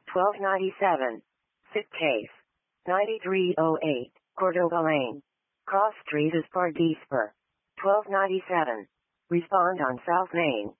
1297. Sit case. 9308, Cordova Lane. Cross Street is Pardeespur. 1297. Respond on South Main.